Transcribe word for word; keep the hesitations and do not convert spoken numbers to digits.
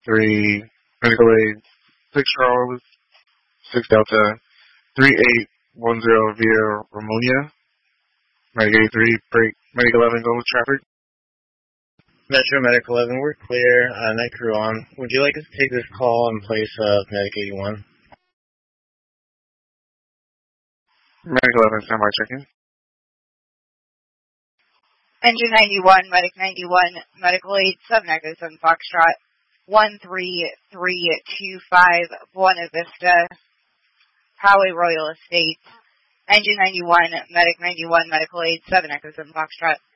three, medical aid, six Charles, six Delta, three eight one zero via Ramonia, Medic eighty-three, break, Medic eleven, go with traffic. Metro Medic eleven, we're clear, uh, night crew on. Would you like us to take this call in place of Medic eighty-one? Medic eleven, standby check-in. Engine ninety-one, Medic ninety-one, Medical Aid, seven Echo seven Foxtrot, one three three two five, Buena Vista, Poway Royal Estates. Engine ninety-one, Medic ninety-one, Medical Aid, seven Echo seven Foxtrot.